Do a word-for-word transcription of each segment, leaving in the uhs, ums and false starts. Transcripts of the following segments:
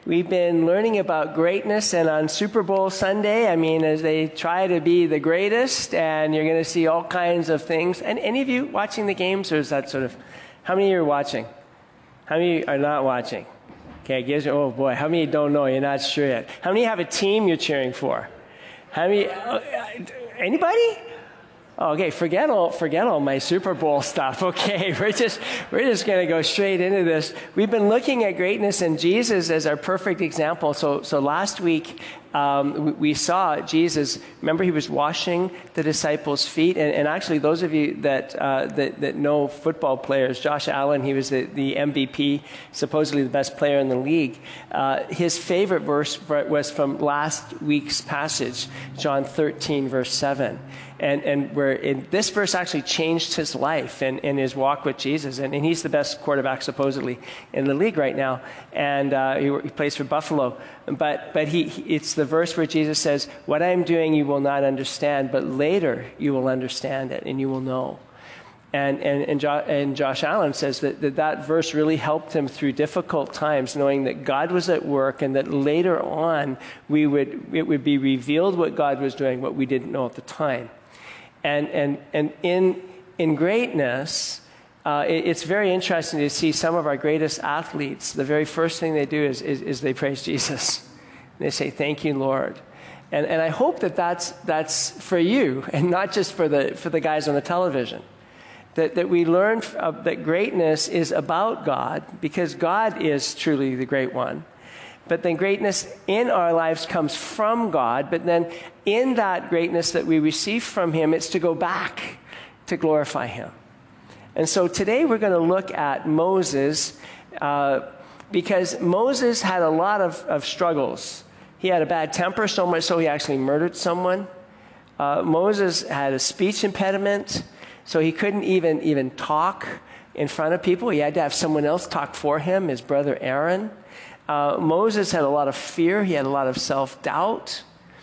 we've been learning about greatness, and on Super Bowl Sunday, I mean, as they try to be the greatest, and you're going to see all kinds of things. And any of you watching the games, or is that sort of, how many of you are watching? How many are not watching? Okay, gives you, oh boy, how many don't know? You're not sure yet. How many have a team you're cheering for? How many, uh, anybody? Okay, forget all forget all my Super Bowl stuff. Okay, we're just we're just going to go straight into this. We've been looking at greatness and Jesus as our perfect example. So so last week um, we, we saw Jesus. Remember, he was washing the disciples' feet, and, and actually, those of you that uh, that that know football players, Josh Allen, he was the, the M V P, supposedly the best player in the league. Uh, his favorite verse was from last week's passage, John thirteen, verse seven. And and where in, this verse actually changed his life and, and his walk with Jesus. And, and he's the best quarterback, supposedly, in the league right now. And uh, he, he plays for Buffalo. But but he, he it's the verse where Jesus says, "What I am doing you will not understand, but later you will understand it and you will know." And and and, jo- and Josh Allen says that, that that verse really helped him through difficult times, knowing that God was at work and that later on we would it would be revealed what God was doing, what we didn't know at the time. And and and in in greatness, uh, it, it's very interesting to see some of our greatest athletes. The very first thing they do is is, is they praise Jesus. They say, "Thank you, Lord." And and I hope that that's that's for you, and not just for the for the guys on the television. That that we learn uh, that greatness is about God, because God is truly the great one. But then greatness in our lives comes from God. But then in that greatness that we receive from him, it's to go back to glorify him. And so today we're going to look at Moses, uh, because Moses had a lot of, of struggles. He had a bad temper, so much so he actually murdered someone. Uh, Moses had a speech impediment, so he couldn't even, even talk in front of people. He had to have someone else talk for him, his brother Aaron. Uh, Moses had a lot of fear. He had a lot of self-doubt.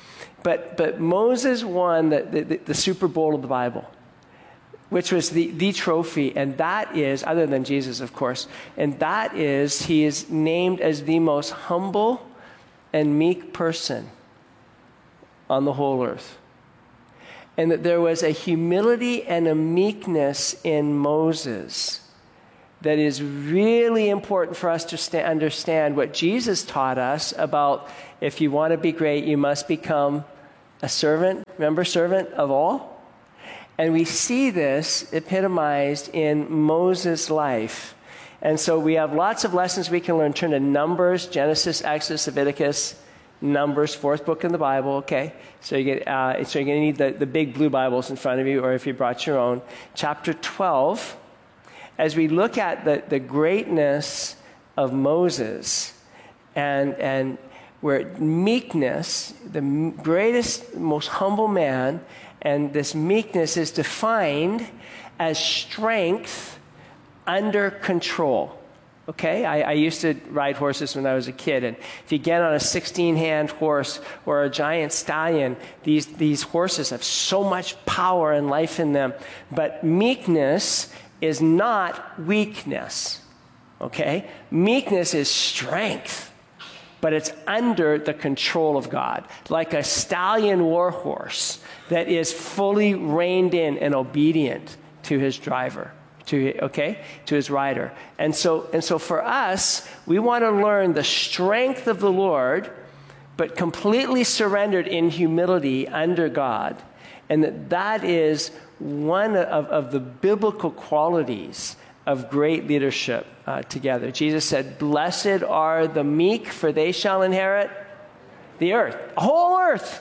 But but Moses won the, the, the Super Bowl of the Bible, which was the, the trophy. And that is, other than Jesus, of course, and that is, he is named as the most humble and meek person on the whole earth. And that there was a humility and a meekness in Moses that is really important for us to st- understand what Jesus taught us about, if you want to be great, you must become a servant. Remember, servant of all? And we see this epitomized in Moses' life. And so we have lots of lessons we can learn. Turn to Numbers, Genesis, Exodus, Leviticus, Numbers, fourth book in the Bible, okay? So, you get, uh, so you're going to need the, the big blue Bibles in front of you, or if you brought your own. Chapter twelve. As we look at the, the greatness of Moses, and, and where meekness, the greatest, most humble man, and this meekness is defined as strength under control. Okay, I, I used to ride horses when I was a kid, and if you get on a sixteen-hand horse or a giant stallion, these, these horses have so much power and life in them. But meekness is not weakness, okay? Meekness is strength, but it's under the control of God, like a stallion war horse that is fully reined in and obedient to his driver, to okay, to his rider. And so, and so for us, we want to learn the strength of the Lord, but completely surrendered in humility under God, and that that is one of, of the biblical qualities of great leadership uh, together. Jesus said, "Blessed are the meek, for they shall inherit the earth," the whole earth.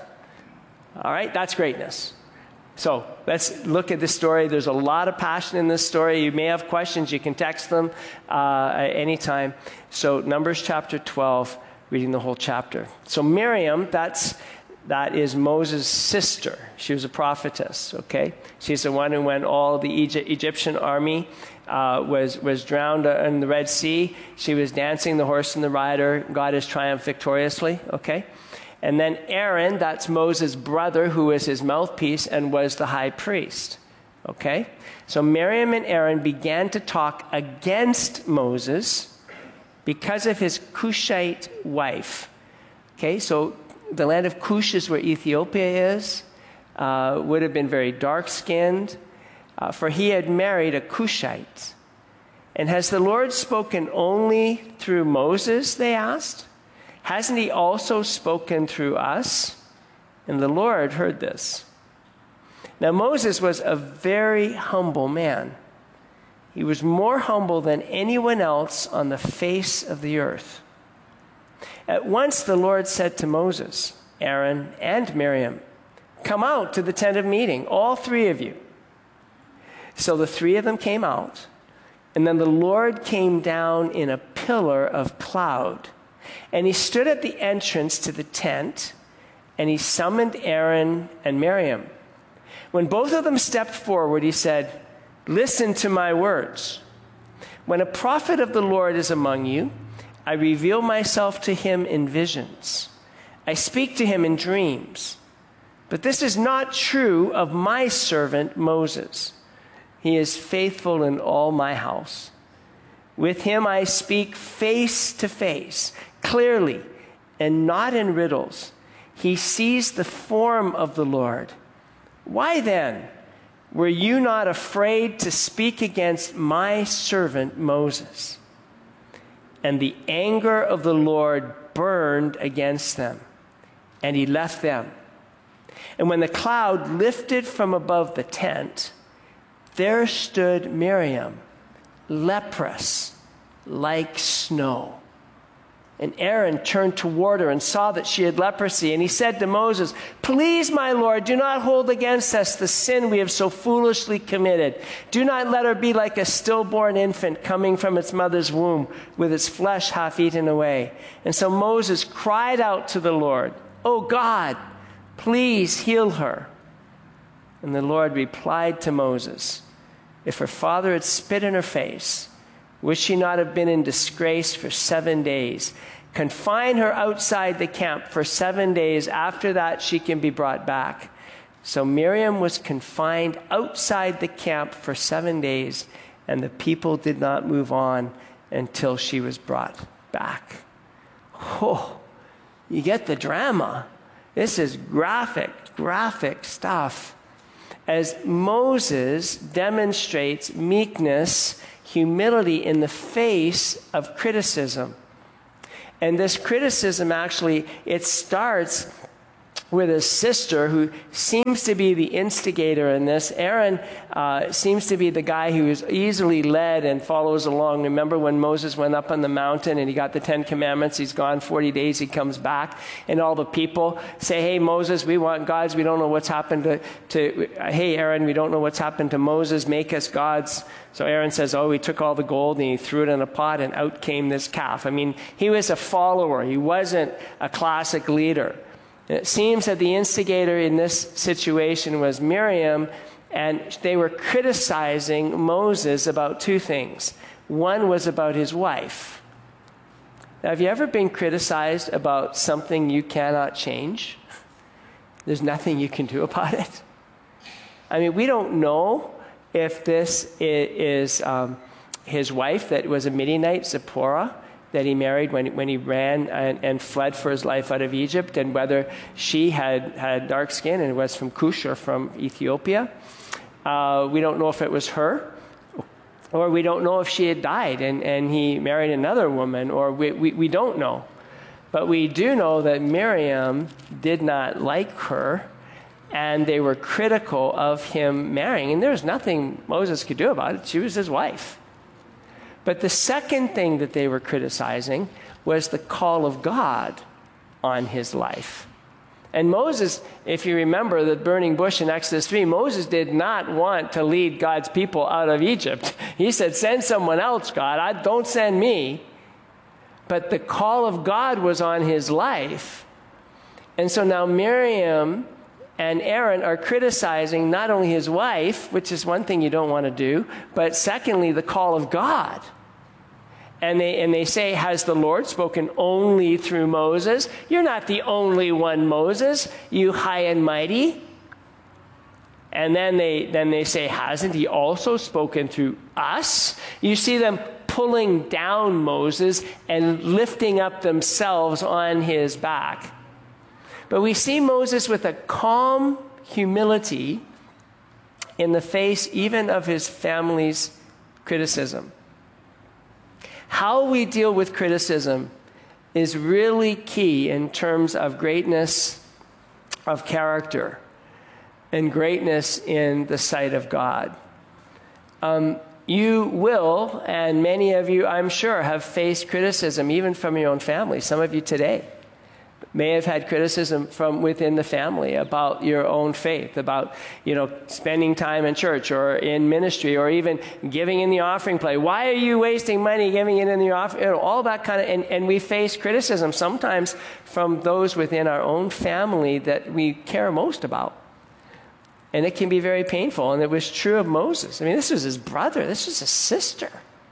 All right, that's greatness. So let's look at this story. There's a lot of passion in this story. You may have questions. You can text them uh, at any time. So Numbers chapter twelve, reading the whole chapter. So Miriam, that's That is Moses' sister. She was a prophetess, okay? She's the one who, when all the Egypt, Egyptian army uh, was, was drowned in the Red Sea, she was dancing the horse and the rider. God has triumphed victoriously, okay? And then Aaron, that's Moses' brother, who was his mouthpiece and was the high priest, okay? So Miriam and Aaron began to talk against Moses because of his Cushite wife. Okay, so the land of Cush is where Ethiopia is, uh, would have been very dark-skinned, uh, for he had married a Cushite. And has the Lord spoken only through Moses, they asked? Hasn't he also spoken through us? And the Lord heard this. Now Moses was a very humble man. He was more humble than anyone else on the face of the earth. At once the Lord said to Moses, Aaron, and Miriam, "Come out to the tent of meeting, all three of you." So the three of them came out, and then the Lord came down in a pillar of cloud, and he stood at the entrance to the tent, and he summoned Aaron and Miriam. When both of them stepped forward, he said, "Listen to my words. When a prophet of the Lord is among you, I reveal myself to him in visions. I speak to him in dreams. But this is not true of my servant Moses. He is faithful in all my house. With him I speak face to face, clearly, and not in riddles. He sees the form of the Lord. Why then were you not afraid to speak against my servant Moses?" And the anger of the Lord burned against them, and he left them. And when the cloud lifted from above the tent, there stood Miriam, leprous, like snow. And Aaron turned toward her and saw that she had leprosy. And he said to Moses, "Please, my Lord, do not hold against us the sin we have so foolishly committed. Do not let her be like a stillborn infant coming from its mother's womb, with its flesh half eaten away." And so Moses cried out to the Lord, "O God, please heal her." And the Lord replied to Moses, "If her father had spit in her face, would she not have been in disgrace for seven days? Confine her outside the camp for seven days. After that, she can be brought back." So Miriam was confined outside the camp for seven days, and the people did not move on until she was brought back. Oh, you get the drama. This is graphic, graphic stuff. As Moses demonstrates meekness, humility in the face of criticism. And this criticism actually, it starts with his sister, who seems to be the instigator in this. Aaron uh, seems to be the guy who is easily led and follows along. Remember when Moses went up on the mountain and he got the Ten Commandments? He's gone forty days, he comes back, and all the people say, "Hey, Moses, we want gods. We don't know what's happened to, to hey, Aaron, we don't know what's happened to Moses. Make us gods." So Aaron says, "Oh, he took all the gold and he threw it in a pot, and out came this calf." I mean, he was a follower. He wasn't a classic leader. It seems that the instigator in this situation was Miriam, and they were criticizing Moses about two things. One was about his wife. Now, have you ever been criticized about something you cannot change? There's nothing you can do about it. I mean, we don't know if this is um, his wife that was a Midianite, Zipporah, that he married when, when he ran and, and fled for his life out of Egypt, and whether she had, had dark skin and was from Cush or from Ethiopia. Uh, we don't know if it was her, or we don't know if she had died and, and he married another woman, or we, we, we don't know. But we do know that Miriam did not like her, and they were critical of him marrying. And there was nothing Moses could do about it. She was his wife. But the second thing that they were criticizing was the call of God on his life. And Moses, if you remember the burning bush in Exodus three, Moses did not want to lead God's people out of Egypt. He said, "Send someone else, God. I, don't send me." But the call of God was on his life. And so now Miriam and Aaron are criticizing not only his wife, which is one thing you don't want to do, but secondly, the call of God. And they, and they say, "Has the Lord spoken only through Moses? You're not the only one, Moses, you high and mighty." And then they, then they say, "Hasn't he also spoken through us?" You see them pulling down Moses and lifting up themselves on his back. But we see Moses with a calm humility in the face even of his family's criticism. How we deal with criticism is really key in terms of greatness of character and greatness in the sight of God. Um, you will, and many of you, I'm sure, have faced criticism even from your own family. Some of you today may have had criticism from within the family about your own faith, about, you know, spending time in church or in ministry or even giving in the offering plate. Why are you wasting money giving it in the offering? You know, all that kind of, and, and we face criticism sometimes from those within our own family that we care most about. And it can be very painful. And it was true of Moses. I mean, this was his brother. This was his sister.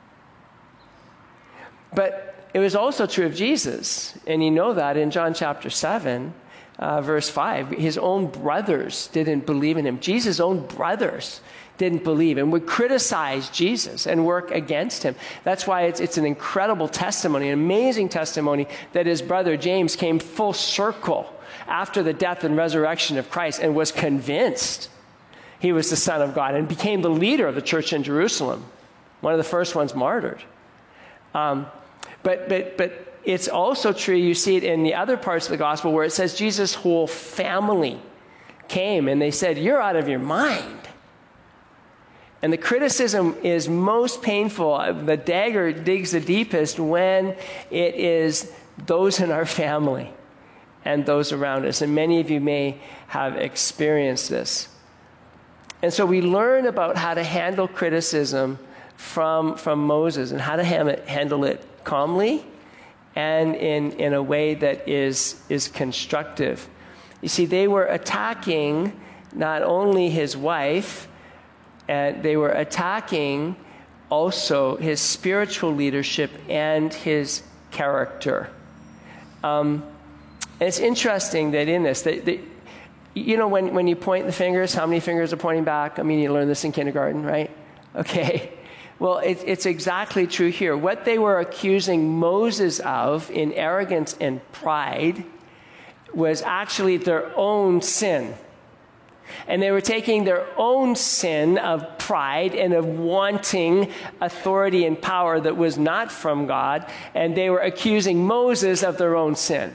But it was also true of Jesus, and you know that in John chapter seven, uh, verse five. His own brothers didn't believe in him. Jesus' own brothers didn't believe and would criticize Jesus and work against him. That's why it's, it's an incredible testimony, an amazing testimony that his brother James came full circle after the death and resurrection of Christ and was convinced he was the Son of God and became the leader of the church in Jerusalem, one of the first ones martyred. Um, But, but, but it's also true, you see it in the other parts of the gospel where it says Jesus' whole family came and they said, "You're out of your mind." And the criticism is most painful. The dagger digs the deepest when it is those in our family and those around us. And many of you may have experienced this. And so we learn about how to handle criticism from, from Moses and how to ham it, handle it calmly and in, in a way that is, is constructive. You see, they were attacking not only his wife, and they were attacking also his spiritual leadership and his character. Um, and it's interesting that in this, that, that, you know, when, when you point the fingers, how many fingers are pointing back? I mean, you learn this in kindergarten, right? Okay. Well, it, it's exactly true here. What they were accusing Moses of in arrogance and pride was actually their own sin. And they were taking their own sin of pride and of wanting authority and power that was not from God, and they were accusing Moses of their own sin.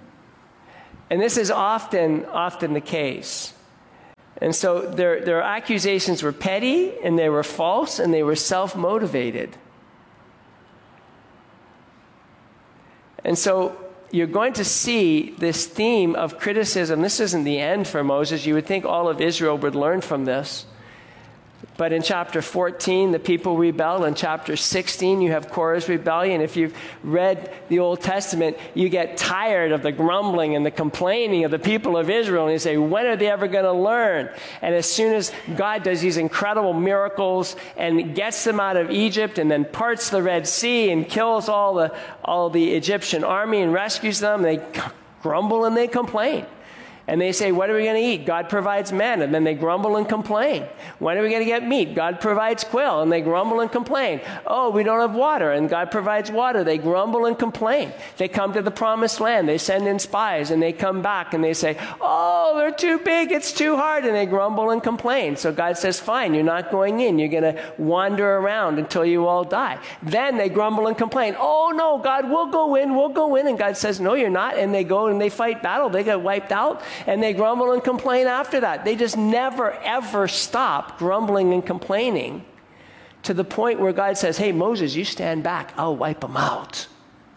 And this is often, often the case. And so their, their accusations were petty, and they were false, and they were self-motivated. And so you're going to see this theme of criticism. This isn't the end for Moses. You would think all of Israel would learn from this. But in chapter fourteen, the people rebel. In chapter sixteen, you have Korah's rebellion. If you've read the Old Testament, you get tired of the grumbling and the complaining of the people of Israel. And you say, when are they ever going to learn? And as soon as God does these incredible miracles and gets them out of Egypt and then parts the Red Sea and kills all the, all the Egyptian army and rescues them, they grumble and they complain. And they say, what are we going to eat? God provides manna. And then they grumble and complain. When are we going to get meat? God provides quail. And they grumble and complain. Oh, we don't have water. And God provides water. They grumble and complain. They come to the promised land. They send in spies. And they come back and they say, oh, they're too big. It's too hard. And they grumble and complain. So God says, fine, you're not going in. You're going to wander around until you all die. Then they grumble and complain. Oh, no, God, we'll go in. We'll go in. And God says, no, you're not. And they go and they fight battle. They get wiped out. And they grumble and complain after that. They just never, ever stop grumbling and complaining to the point where God says, hey, Moses, you stand back. I'll wipe them out.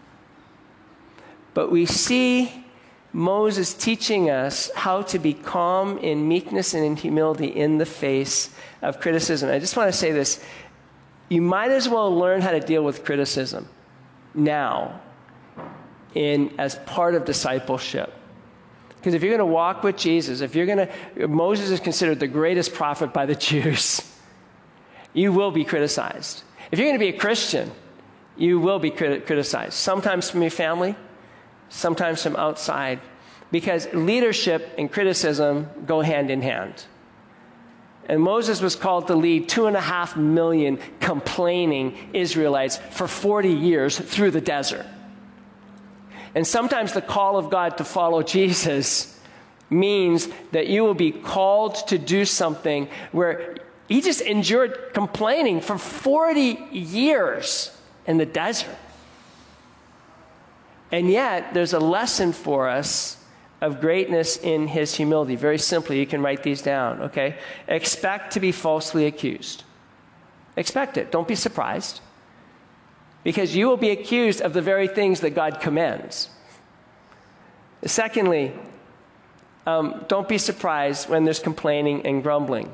But we see Moses teaching us how to be calm in meekness and in humility in the face of criticism. I just want to say this. You might as well learn how to deal with criticism now in as part of discipleship. Because if you're going to walk with Jesus, if you're going to, Moses is considered the greatest prophet by the Jews. You will be criticized. If you're going to be a Christian, you will be crit- criticized. Sometimes from your family, sometimes from outside. Because leadership and criticism go hand in hand. And Moses was called to lead two and a half million complaining Israelites for forty years through the desert. And sometimes the call of God to follow Jesus means that you will be called to do something where he just endured complaining for forty years in the desert. And yet, there's a lesson for us of greatness in his humility. Very simply, you can write these down, okay? Expect to be falsely accused. Expect it. Don't be surprised. Because you will be accused of the very things that God commends. Secondly, um, don't be surprised when there's complaining and grumbling.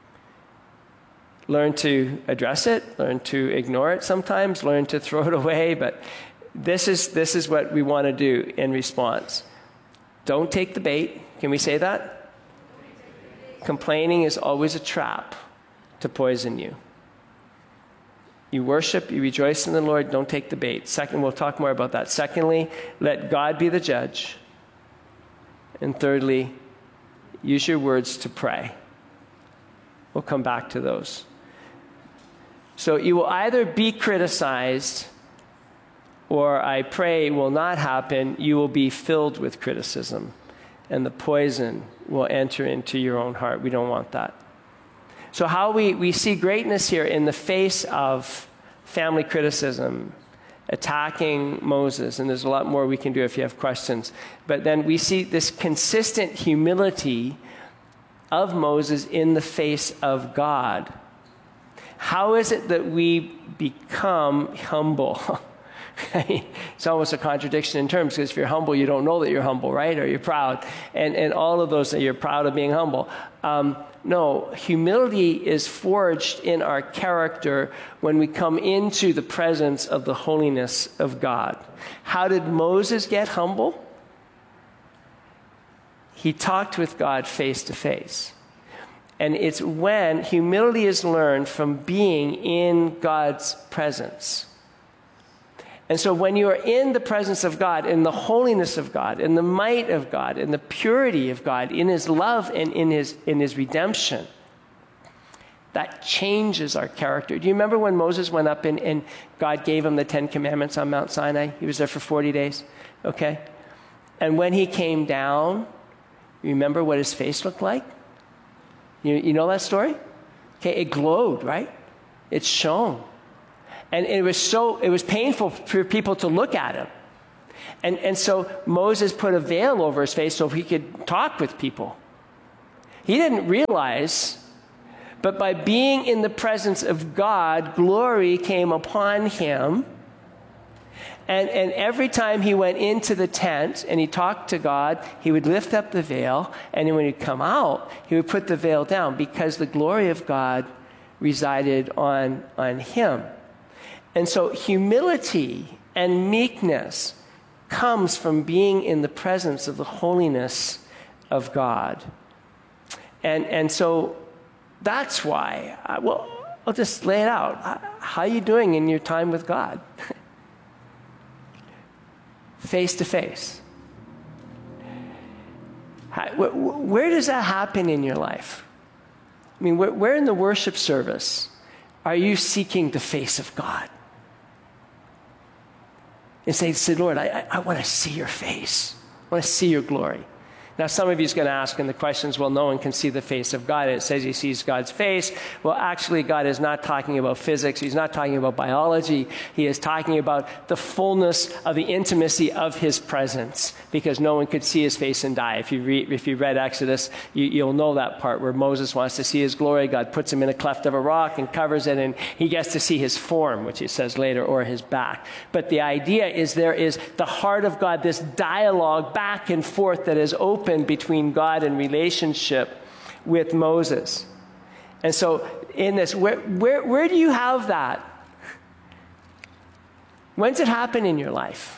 Learn to address it. Learn to ignore it sometimes. Learn to throw it away. But this is, this is what we want to do in response. Don't take the bait. Can we say that? Complaining is always a trap to poison you. You worship, you rejoice in the Lord, don't take the bait. Second, we'll talk more about that. Secondly, let God be the judge. And thirdly, use your words to pray. We'll come back to those. So you will either be criticized, or I pray will not happen, you will be filled with criticism, and the poison will enter into your own heart. We don't want that. So how we, we see greatness here in the face of family criticism, attacking Moses, and there's a lot more we can do if you have questions. But then we see this consistent humility of Moses in the face of God. How is it that we become humble? It's almost a contradiction in terms, because if you're humble, you don't know that you're humble, right? Or you're proud. And, and all of those, that you're proud of being humble. Um, no, humility is forged in our character when we come into the presence of the holiness of God. How did Moses get humble? He talked with God face to face. And it's when humility is learned from being in God's presence. And so when you are in the presence of God, in the holiness of God, in the might of God, in the purity of God, in his love and in his, in his redemption, that changes our character. Do you remember when Moses went up and, and God gave him the Ten Commandments on Mount Sinai? He was there for forty days, okay? And when he came down, you remember what his face looked like? You, you know that story? Okay, it glowed, right? It shone. And it was so, it was painful for people to look at him. And, and so Moses put a veil over his face so he could talk with people. He didn't realize, but by being in the presence of God, glory came upon him. And, and every time he went into the tent and he talked to God, he would lift up the veil. And then when he'd come out, he would put the veil down, because the glory of God resided on, on him. And so humility and meekness comes from being in the presence of the holiness of God. And, and so that's why, I, well, I'll just lay it out. How are you doing in your time with God? Face to face. Where does that happen in your life? I mean, where, where in the worship service are you seeking the face of God? And say, say Lord, I, I, I want to see your face. I want to see your glory. Now, some of you is going to ask in the questions, well, no one can see the face of God. It says he sees God's face. Well, actually, God is not talking about physics. He's not talking about biology. He is talking about the fullness of the intimacy of his presence, because no one could see his face and die. If you read, if you read Exodus, you, you'll know that part where Moses wants to see his glory. God puts him in a cleft of a rock and covers it, and he gets to see his form, which he says later, or his back. But the idea is there is the heart of God, this dialogue back and forth that is open between God and relationship with Moses. And so in this, where, where, where do you have that? When's it happen in your life?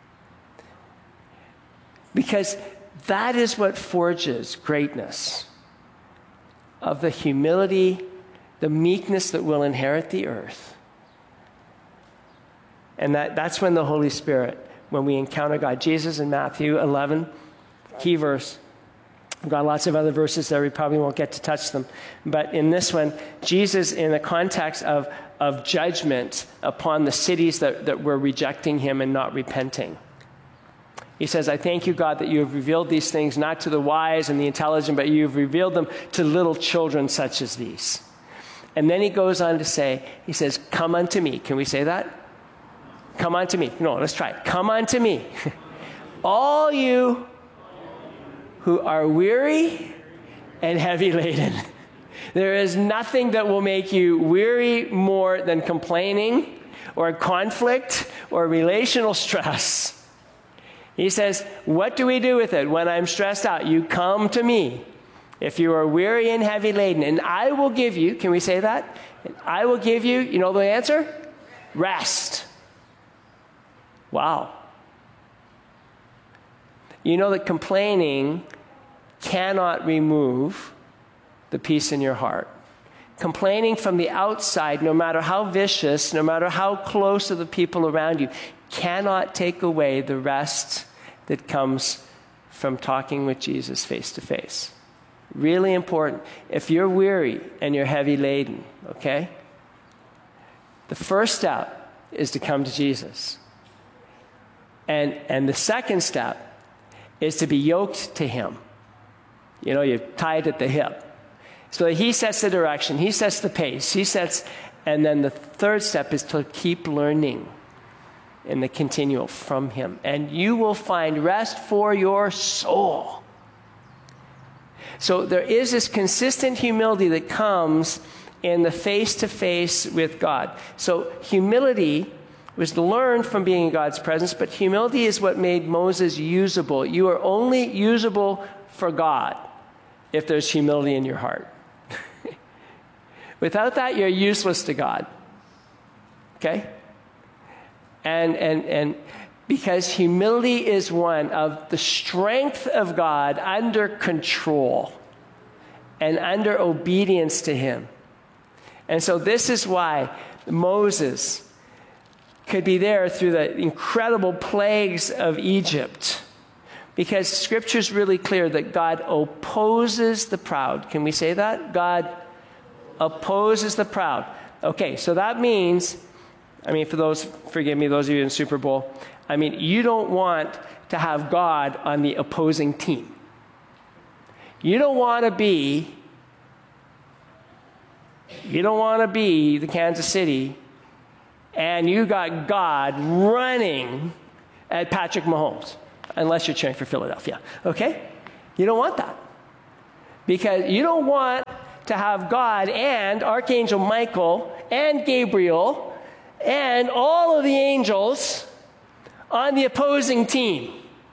Because that is what forges greatness, of the humility, the meekness that will inherit the earth. And that, that's when the Holy Spirit, when we encounter God. Jesus in Matthew eleven, key verse, We've got lots of other verses there. We probably won't get to touch them. But in this one, Jesus, in the context of, of judgment upon the cities that, that were rejecting him and not repenting. He says, I thank you, God, that you have revealed these things not to the wise and the intelligent, but you have revealed them to little children such as these. And then he goes on to say, he says, come unto me. Can we say that? Come unto me. No, let's try it. Come unto me. All you who are weary and heavy laden. There is nothing that will make you weary more than complaining or conflict or relational stress. He says, what do we do with it when I'm stressed out? You come to me if you are weary and heavy laden, and I will give you, can we say that? I will give you, you know the answer? Rest. Wow. You know that complaining cannot remove the peace in your heart. Complaining from the outside, no matter how vicious, no matter how close to the people around you, cannot take away the rest that comes from talking with Jesus face to face. Really important. If you're weary and you're heavy laden, okay, the first step is to come to Jesus. And, and the second step is to be yoked to him. You know, you're tied at the hip. So he sets the direction, he sets the pace, he sets, and then the third step is to keep learning in the continual from him. And you will find rest for your soul. So there is this consistent humility that comes in the face-to-face with God. So humility was learned from being in God's presence, but humility is what made Moses usable. You are only usable for God if there's humility in your heart. Without that, you're useless to God. Okay? And, and, and because humility is one of the strength of God under control and under obedience to him. And so this is why Moses could be there through the incredible plagues of Egypt. Because Scripture is really clear that God opposes the proud. Can we say that? God opposes the proud. Okay, so that means, I mean, for those, forgive me, those of you in Super Bowl, I mean, you don't want to have God on the opposing team. You don't want to be, you don't want to be the Kansas City and you got God running at Patrick Mahomes, unless you're cheering for Philadelphia, okay? You don't want that. Because you don't want to have God and Archangel Michael and Gabriel and all of the angels on the opposing team.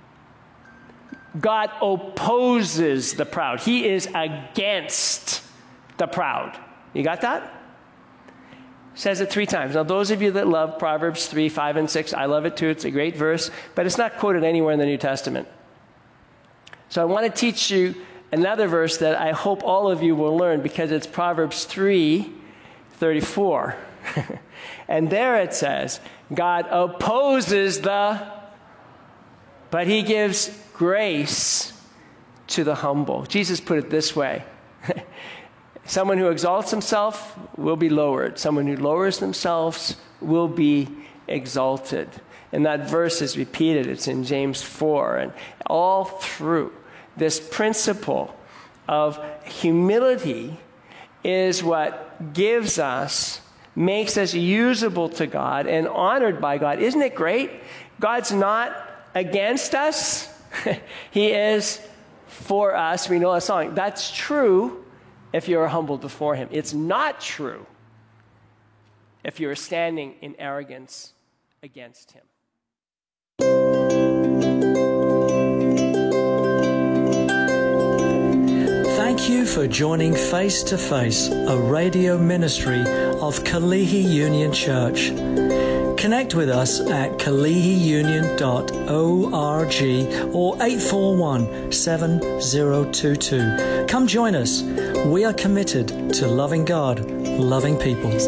God opposes the proud. He is against the proud. You got that? Says it three times. Now, those of you that love Proverbs three, five, and six, I love it too. It's a great verse, but it's not quoted anywhere in the New Testament. So I want to teach you another verse that I hope all of you will learn, because it's Proverbs three, thirty-four. And there it says, God opposes the, but he gives grace to the humble. Jesus put it this way. Someone who exalts himself will be lowered. Someone who lowers themselves will be exalted. And that verse is repeated. It's in James four. And all through this principle of humility is what gives us, makes us usable to God and honored by God. Isn't it great? God's not against us. He is for us. We know a song. That's true if you are humbled before him. It's not true if you are standing in arrogance against him. Thank you for joining Face to Face, a radio ministry of Kalihi Union Church. Connect with us at kalihi union dot org or eight four one, seven zero two two. Come join us. We are committed to loving God, loving people.